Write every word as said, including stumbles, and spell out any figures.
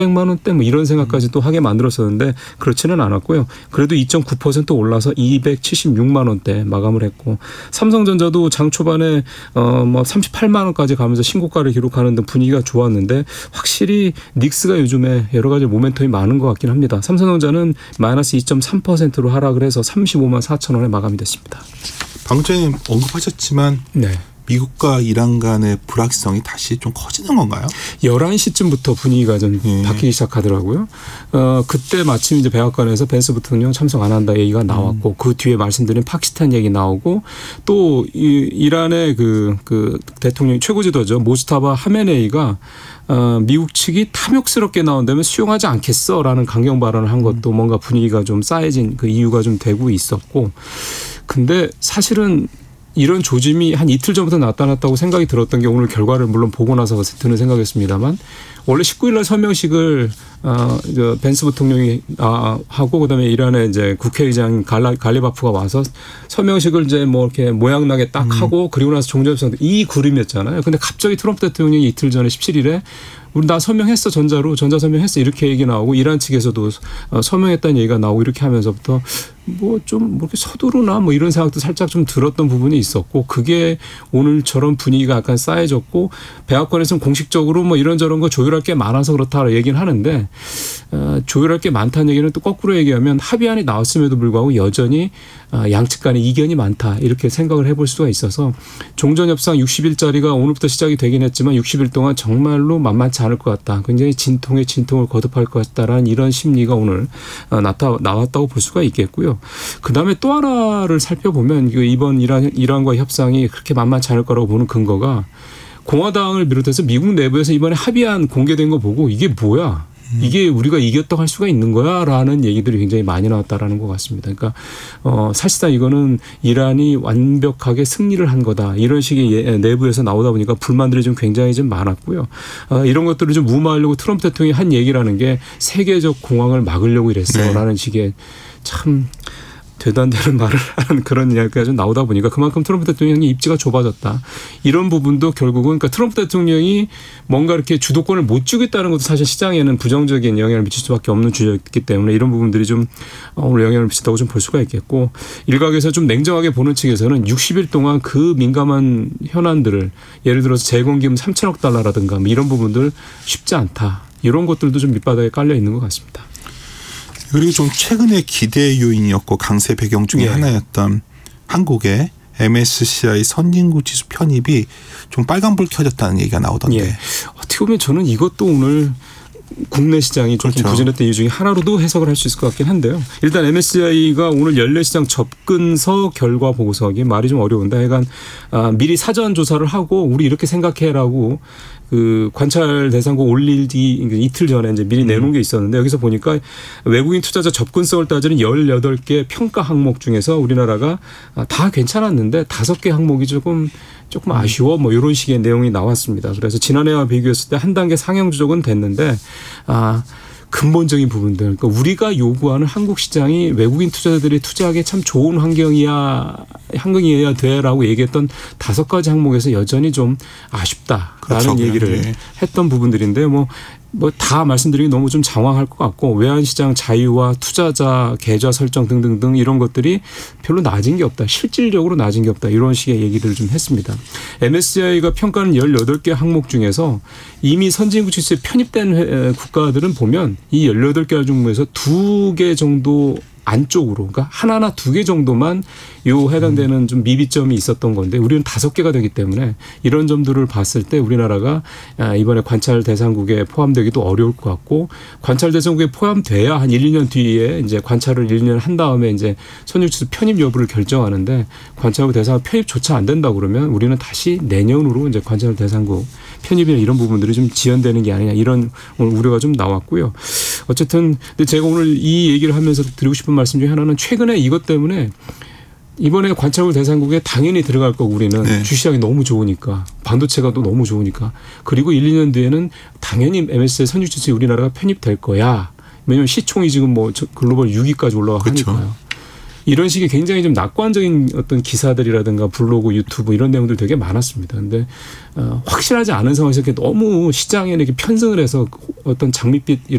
백만 원대 뭐 이런 생각까지 또 하게 만들었었는데 그렇지는 않았고요. 그래도 이 점 구 퍼센트 올라서 이백칠십육만 원대 마감을 했고 삼성전자도 장 초반에 어 뭐 삼십팔만 원까지 가면서 신고가를 기록하는 등 분위기가 좋았는데 확실히 닉스가 요즘에 여러 가지 모멘텀이 많은 것 같긴 합니다. 삼성전자는 마이너스 이 점 삼 퍼센트로 하락을 해서 삼십오만 사천 원에 마감이 됐습니다. 방금 전에 언급하셨지만 네. 미국과 이란 간의 불확실성이 다시 좀 커지는 건가요? 열한 시쯤부터 분위기가 좀 예. 바뀌기 시작하더라고요. 어, 그때 마침 이제 백악관에서 벤스 부통령 참석 안 한다 얘기가 나왔고 음. 그 뒤에 말씀드린 파키스탄 얘기 나오고 또 이, 이란의 그, 그 대통령 최고 지도죠. 모스타바 하메네이가 어, 미국 측이 탐욕스럽게 나온다면 수용하지 않겠어라는 강경 발언을 한 것도 뭔가 분위기가 좀 쌓여진 그 이유가 좀 되고 있었고 근데 사실은 이런 조짐이 한 이틀 전부터 나타났다고 생각이 들었던 게 오늘 결과를 물론 보고 나서 드는 생각이었습니다만 원래 십구 일 날 서명식을 어, 벤스 부통령이 아, 하고 그다음에 이란의 이제 국회의장 갈라, 갈리바프가 와서 서명식을 이제 뭐 이렇게 모양나게 딱 음. 하고 그리고 나서 종전협상 이 그림이었잖아요. 근데 갑자기 트럼프 대통령이 이틀 전에 십칠 일에 우리 나 서명했어 전자로 전자 서명했어 이렇게 얘기 나오고 이란 측에서도 서명했다는 얘기가 나오고 이렇게 하면서부터 뭐 좀 뭐 이렇게 서두르나 뭐 이런 생각도 살짝 좀 들었던 부분이 있었고 그게 오늘처럼 분위기가 약간 쌓여졌고 백악관에서는 공식적으로 뭐 이런저런 거 조율할 게 많아서 그렇다 얘기는 하는데 어, 조율할 게 많다는 얘기는 또 거꾸로 얘기하면 합의안이 나왔음에도 불구하고 여전히 어, 양측 간에 이견이 많다 이렇게 생각을 해볼 수가 있어서 종전협상 육십 일짜리가 오늘부터 시작이 되긴 했지만 육십 일 동안 정말로 만만치 않을 것 같다. 굉장히 진통에 진통을 거듭할 것 같다라는 이런 심리가 오늘 어, 나타, 나왔다고 볼 수가 있겠고요. 그다음에 또 하나를 살펴보면 이번 이란, 이란과 협상이 그렇게 만만치 않을 거라고 보는 근거가 공화당을 비롯해서 미국 내부에서 이번에 합의안 공개된 거 보고 이게 뭐야. 이게 우리가 이겼다고 할 수가 있는 거야 라는 얘기들이 굉장히 많이 나왔다라는 것 같습니다. 그러니까 어, 사실상 이거는 이란이 완벽하게 승리를 한 거다. 이런 식의 내부에서 나오다 보니까 불만들이 좀 굉장히 좀 많았고요. 어, 이런 것들을 좀 무마하려고 트럼프 대통령이 한 얘기라는 게 세계적 공황을 막으려고 이랬어 네. 라는 식의 참 되도 안 되는 말을 하는 그런 이야기가 좀 나오다 보니까 그만큼 트럼프 대통령이 입지가 좁아졌다. 이런 부분도 결국은 그러니까 트럼프 대통령이 뭔가 이렇게 주도권을 못 주겠다는 것도 사실 시장에는 부정적인 영향을 미칠 수밖에 없는 주제였기 때문에 이런 부분들이 좀 오늘 영향을 미친다고 좀 볼 수가 있겠고 일각에서 좀 냉정하게 보는 측에서는 육십 일 동안 그 민감한 현안들을 예를 들어서 재건기금 삼천억 달러라든가 이런 부분들 쉽지 않다. 이런 것들도 좀 밑바닥에 깔려 있는 것 같습니다. 그리고 좀 최근에 기대 요인이었고 강세 배경 중에 예. 하나였던 한국의 엠에스시아이 선진국 지수 편입이 좀 빨간불 켜졌다는 얘기가 나오던데. 예. 어떻게 보면 저는 이것도 오늘 국내 시장이 조금 그렇죠. 부진했던 이유 중에 하나로도 해석을 할 수 있을 것 같긴 한데요. 일단 엠에스시아이가 오늘 연례시장 접근서 결과 보고서기 말이 좀 어려운데 하여간 아, 미리 사전 조사를 하고 우리 이렇게 생각해라고 그 관찰 대상국 올리기 이틀 전에 이제 미리 내놓은 게 있었는데 여기서 보니까 외국인 투자자 접근성을 따지는 열여덟 개 평가 항목 중에서 우리나라가 다 괜찮았는데 다섯 개 항목이 조금 조금 아쉬워 뭐 이런 식의 내용이 나왔습니다. 그래서 지난해와 비교했을 때 한 단계 상향 조정은 됐는데 아 근본적인 부분들 그러니까 우리가 요구하는 한국 시장이 외국인 투자자들이 투자하기에 참 좋은 환경이야 환경이어야 돼라고 얘기했던 다섯 가지 항목에서 여전히 좀 아쉽다라는 그렇죠. 얘기를 네. 했던 부분들인데 뭐 뭐 다 말씀드리기 너무 좀 장황할 것 같고 외환시장 자유와 투자자 계좌 설정 등등등 이런 것들이 별로 낮은 게 없다. 실질적으로 낮은 게 없다. 이런 식의 얘기를 좀 했습니다. 엠에스시아이가 평가하는 열여덟 개 항목 중에서 이미 선진국 지수에 편입된 국가들은 보면 이 열여덟 개 중에서 두 개 정도 안쪽으로 그러니까 하나나 두 개 정도만 요 해당되는 좀 미비점이 있었던 건데 우리는 다섯 개가 되기 때문에 이런 점들을 봤을 때 우리나라가 이번에 관찰 대상국에 포함되기도 어려울 것 같고 관찰 대상국에 포함돼야 한 일, 이 년 뒤에 이제 관찰을 일 년 한 다음에 이제 선진국지수 편입 여부를 결정하는데 관찰국 대상국 편입조차 안 된다 그러면 우리는 다시 내년으로 이제 관찰 대상국 편입이나 이런 부분들이 좀 지연되는 게 아니냐 이런 오늘 우려가 좀 나왔고요. 어쨌든 근데 제가 오늘 이 얘기를 하면서 드리고 싶은 말씀 중에 하나는 최근에 이것 때문에 이번에 관찰국 대상국에 당연히 들어갈 거고 우리는 네. 주시장이 너무 좋으니까 반도체가 또 너무 좋으니까 그리고 일, 이 년 뒤에는 당연히 엠에스시아이 선진국지수에 우리나라가 편입될 거야. 왜냐하면 시총이 지금 뭐 글로벌 육 위까지 올라가니까요. 그렇죠. 이런 식의 굉장히 좀 낙관적인 어떤 기사들이라든가 블로그, 유튜브 이런 내용들 되게 많았습니다. 그런데 어, 확실하지 않은 상황에서 이렇게 너무 시장에 이렇게 편승을 해서 어떤 장밋빛